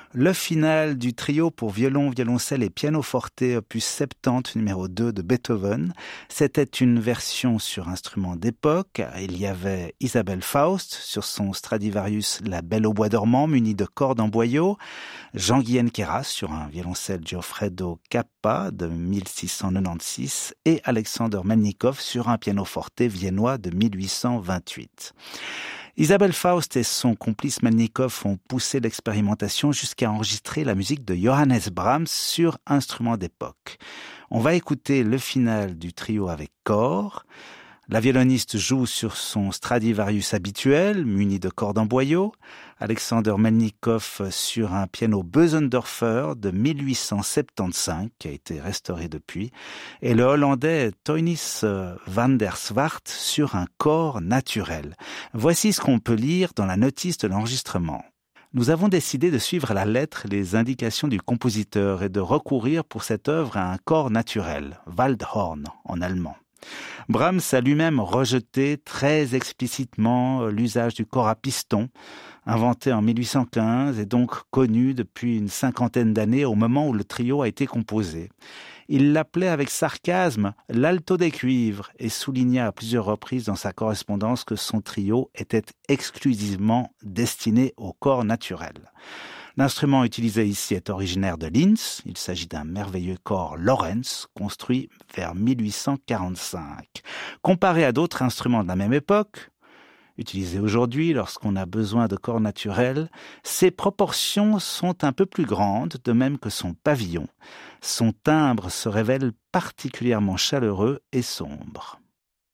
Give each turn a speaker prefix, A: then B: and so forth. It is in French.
A: Le final du trio pour violon, violoncelle et pianoforte opus 70 numéro 2 de Beethoven. C'était une version sur instrument d'époque. Il y avait Isabelle Faust sur son Stradivarius La Belle au bois dormant muni de cordes en boyau, Jean-Guyen Queyras sur un violoncelle Gioffredo Kappa de 1696 et Alexander Melnikov sur un pianoforte viennois de 1828. Isabelle Faust et son complice Melnikov ont poussé l'expérimentation jusqu'à enregistrer la musique de Johannes Brahms sur instrument d'époque. On va écouter le final du trio avec corps. La violoniste joue sur son Stradivarius habituel, muni de cordes en boyau. Alexander Melnikov sur un piano Bösendorfer de 1875, qui a été restauré depuis. Et le Hollandais Toinis van der Swart sur un corps naturel. Voici ce qu'on peut lire dans la notice de l'enregistrement. Nous avons décidé de suivre à la lettre les indications du compositeur et de recourir pour cette œuvre à un corps naturel, Waldhorn en allemand. Brahms a lui-même rejeté très explicitement l'usage du corps à piston, inventé en 1815 et donc connu depuis une cinquantaine d'années au moment où le trio a été composé. Il l'appelait avec sarcasme « l'alto des cuivres » et souligna à plusieurs reprises dans sa correspondance que son trio était exclusivement destiné au corps naturel. L'instrument utilisé ici est originaire de Linz. Il s'agit d'un merveilleux corps Lorenz, construit vers 1845. Comparé à d'autres instruments de la même époque, utilisés aujourd'hui lorsqu'on a besoin de corps naturels, ses proportions sont un peu plus grandes, de même que son pavillon. Son timbre se révèle particulièrement chaleureux et sombre.